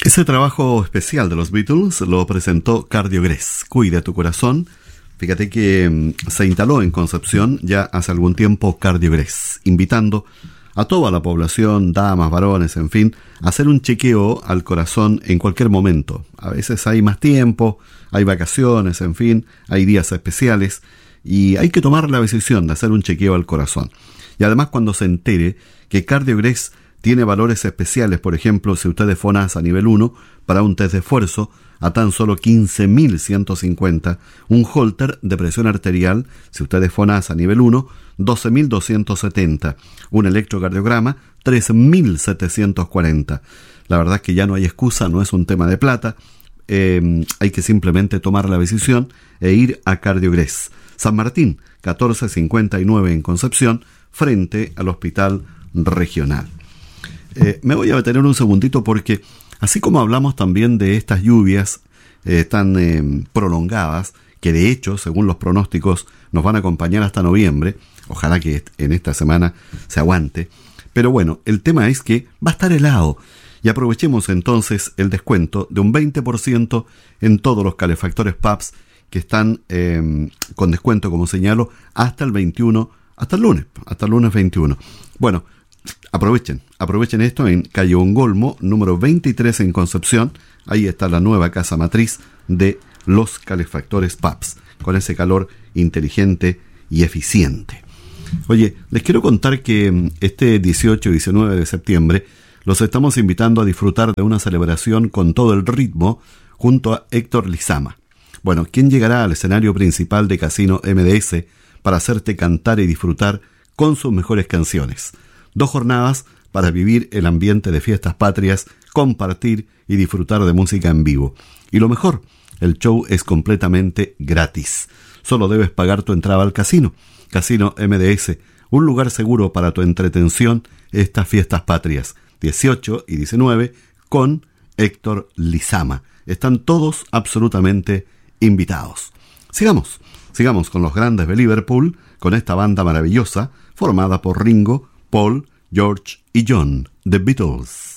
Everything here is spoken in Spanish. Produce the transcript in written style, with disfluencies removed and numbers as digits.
Ese trabajo especial de los Beatles lo presentó Cardiogrés, Cuida tu corazón. Fíjate que se instaló en Concepción ya hace algún tiempo Cardiogrés, invitando a toda la población, damas, varones, en fin, a hacer un chequeo al corazón en cualquier momento. A veces hay más tiempo, hay vacaciones, en fin, hay días especiales y hay que tomar la decisión de hacer un chequeo al corazón. Y además cuando se entere que Cardiogrés tiene valores especiales, por ejemplo, si usted es FONASA a nivel 1, para un test de esfuerzo, a tan solo 15.150, un Holter de presión arterial, si usted es FONASA a nivel 1, 12.270, un electrocardiograma, 3.740. La verdad es que ya no hay excusa, no es un tema de plata, hay que simplemente tomar la decisión e ir a Cardiogrés. San Martín, 1459 en Concepción, frente al Hospital Regional. Me voy a detener un segundito porque así como hablamos también de estas lluvias tan prolongadas, que de hecho, según los pronósticos, nos van a acompañar hasta noviembre, ojalá que en esta semana se aguante, pero bueno, el tema es que va a estar helado y aprovechemos entonces el descuento de un 20% en todos los calefactores PAPS que están con descuento, como señalo, hasta el 21, hasta el lunes 21. Bueno, aprovechen esto en calle Ongolmo, número 23 en Concepción. Ahí está la nueva casa matriz de los calefactores PAPS, con ese calor inteligente y eficiente. Oye, les quiero contar que este 18 y 19 de septiembre los estamos invitando a disfrutar de una celebración con todo el ritmo junto a Héctor Lizama. Bueno, ¿quién llegará al escenario principal de Casino MDS para hacerte cantar y disfrutar con sus mejores canciones? 2 jornadas para vivir el ambiente de fiestas patrias, compartir y disfrutar de música en vivo. Y lo mejor, el show es completamente gratis. Solo debes pagar tu entrada al casino. Casino MDS, un lugar seguro para tu entretención estas fiestas patrias. 18 y 19 con Héctor Lizama. Están todos absolutamente invitados. Sigamos con los grandes de Liverpool, con esta banda maravillosa formada por Ringo, Paul, George y John, The Beatles.